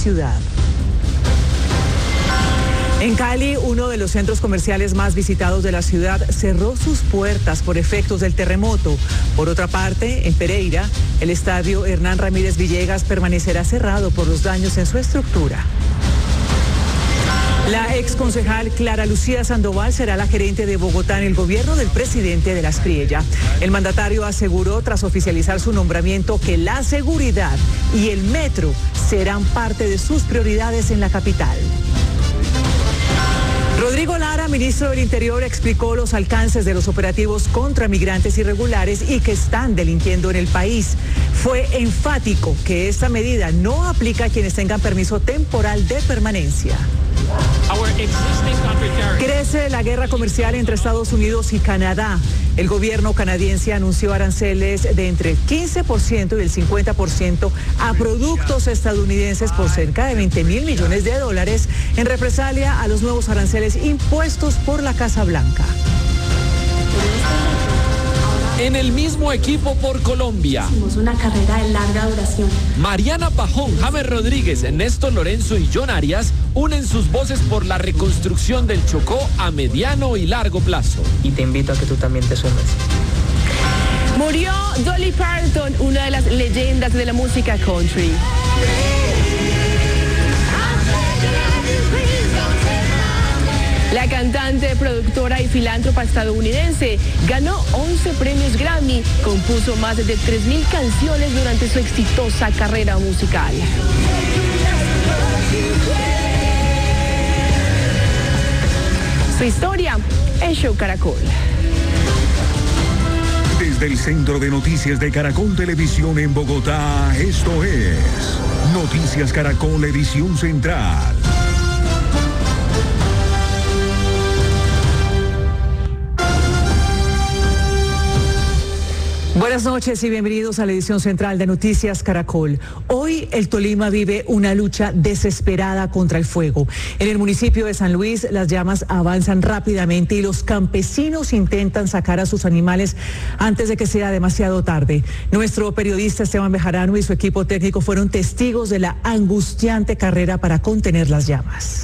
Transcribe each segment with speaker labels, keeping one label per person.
Speaker 1: ciudad. En Cali, uno de los centros comerciales más visitados de la ciudad cerró sus puertas por efectos del terremoto. Por otra parte, en Pereira, el estadio Hernán Ramírez Villegas permanecerá cerrado por los daños en su estructura. La exconcejal Clara Lucía Sandoval será la gerente de Bogotá en el gobierno del presidente de la Espriella. El mandatario aseguró, tras oficializar su nombramiento, que la seguridad y el metro serán parte de sus prioridades en la capital. Rodrigo Lara, ministro del Interior, explicó los alcances de los operativos contra migrantes irregulares y que están delinquiendo en el país. Fue enfático que esta medida no aplica a quienes tengan permiso temporal de permanencia. Crece la guerra comercial entre Estados Unidos y Canadá. El gobierno canadiense anunció aranceles de entre el 15% y el 50% a productos estadounidenses por cerca de $20 mil millones en represalia a los nuevos aranceles impuestos por la Casa Blanca.
Speaker 2: En el mismo equipo por Colombia.
Speaker 3: Hicimos una carrera de larga duración.
Speaker 2: Mariana Pajón, James Rodríguez, Néstor Lorenzo y John Arias unen sus voces por la reconstrucción del Chocó a mediano y largo plazo.
Speaker 4: Y te invito a que tú también te sumes.
Speaker 5: Murió Dolly Parton, una de las leyendas de la música country. La cantante, productora y filántropa estadounidense ganó 11 premios Grammy, compuso más de 3.000 canciones durante su exitosa carrera musical. Su historia en Show Caracol.
Speaker 6: Desde el Centro de Noticias de Caracol Televisión en Bogotá, esto es Noticias Caracol Edición Central.
Speaker 1: Buenas noches y bienvenidos a la edición central de Noticias Caracol. Hoy el Tolima vive una lucha desesperada contra el fuego. En el municipio de San Luis las llamas avanzan rápidamente y los campesinos intentan sacar a sus animales antes de que sea demasiado tarde. Nuestro periodista Esteban Bejarano y su equipo técnico fueron testigos de la angustiante carrera para contener las llamas.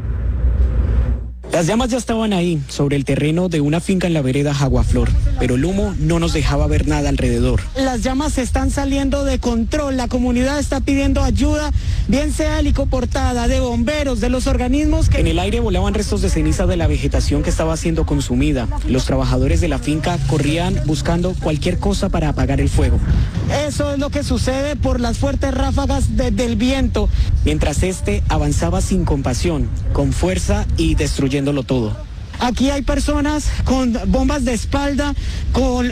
Speaker 7: Las llamas ya estaban ahí, sobre el terreno de una finca en la vereda Jaguaflor, pero el humo no nos dejaba ver nada alrededor.
Speaker 8: Las llamas están saliendo de control, la comunidad está pidiendo ayuda, bien sea helicoportada, de bomberos, de los organismos que...
Speaker 7: En el aire volaban restos de ceniza de la vegetación que estaba siendo consumida. Los trabajadores de la finca corrían buscando cualquier cosa para apagar el fuego.
Speaker 8: Eso es lo que sucede por las fuertes ráfagas del viento.
Speaker 7: Mientras este avanzaba sin compasión, con fuerza y destruyéndolo todo.
Speaker 8: Aquí hay personas con bombas de espalda, con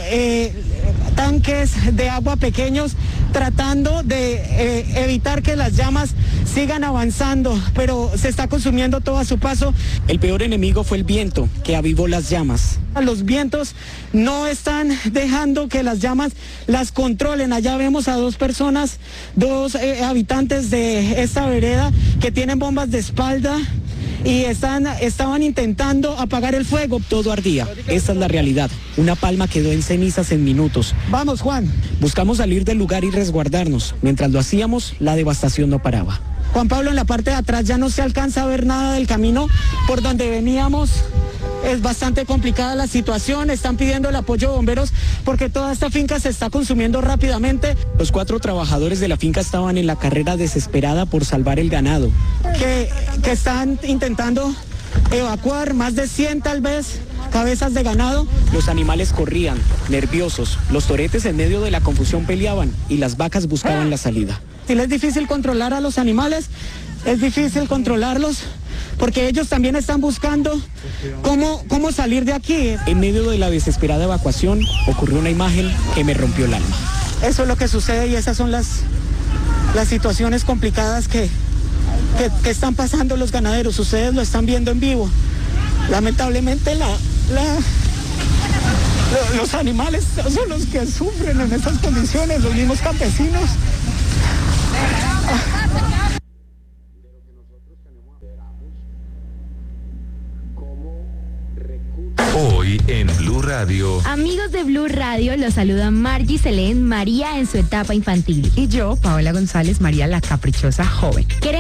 Speaker 8: tanques de agua pequeños, tratando de evitar que las llamas sigan avanzando, pero se está consumiendo todo a su paso.
Speaker 7: El peor enemigo fue el viento, que avivó las llamas.
Speaker 8: Los vientos no están dejando que las llamas las controlen. Allá vemos a dos personas, dos habitantes de esta vereda que tienen bombas de espalda y estaban intentando apagar el fuego.
Speaker 7: Todo ardía, esta es la realidad. Una palma quedó en cenizas en minutos.
Speaker 8: Vamos, Juan.
Speaker 7: Buscamos salir del lugar y resguardarnos. Mientras lo hacíamos, la devastación no paraba.
Speaker 8: Juan Pablo, en la parte de atrás ya no se alcanza a ver nada del camino por donde veníamos. Es bastante complicada la situación, están pidiendo el apoyo de bomberos porque toda esta finca se está consumiendo rápidamente.
Speaker 7: Los 4 trabajadores de la finca estaban en la carrera desesperada por salvar el ganado.
Speaker 8: Que están intentando evacuar más de 100 tal vez cabezas de ganado.
Speaker 7: Los animales corrían, nerviosos, los toretes en medio de la confusión peleaban y las vacas buscaban la salida.
Speaker 8: Si es difícil controlar a los animales, es difícil controlarlos porque ellos también están buscando cómo salir de aquí.
Speaker 7: En medio de la desesperada evacuación ocurrió una imagen que me rompió el alma.
Speaker 8: Eso es lo que sucede y esas son las situaciones complicadas que están pasando los ganaderos. Ustedes lo están viendo en vivo. Lamentablemente los animales son los que sufren en estas condiciones, los mismos campesinos.
Speaker 6: Hoy en Blue Radio.
Speaker 9: Amigos de Blue Radio, los saluda Margie Selén, María en su etapa infantil.
Speaker 10: Y yo, Paola González, María la caprichosa joven.